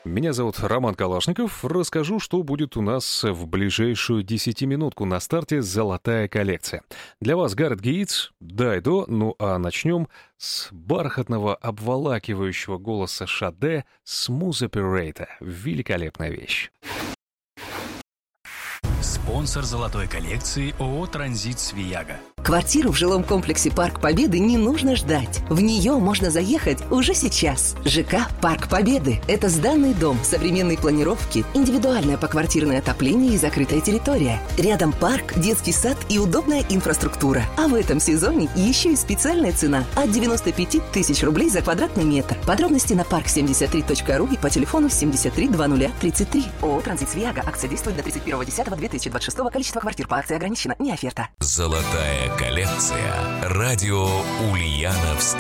Меня зовут Роман Калашников. Расскажу, что будет у нас в ближайшую 10-минутку. На старте «Золотая коллекция». Для вас Гарет Гейтс, да и до. Ну а начнем с бархатного, обволакивающего голоса Шаде «Smooth Operator». Великолепная вещь. Спонсор золотой коллекции ООО «Транзит Свияга». Квартиру в жилом комплексе «Парк Победы» не нужно ждать. В нее можно заехать уже сейчас. ЖК «Парк Победы» — это сданный дом современной планировки, индивидуальное поквартирное отопление и закрытая территория. Рядом парк, детский сад и удобная инфраструктура. А в этом сезоне еще и специальная цена от 95 тысяч рублей за квадратный метр. Подробности на park73.ru и по телефону 73 00 33. ООО «Транзит Свияга». Акция действует до 31.10.2026. Количество квартир по акции ограничено. Не оферта. Золотая коллекция. Радио Ульяновск.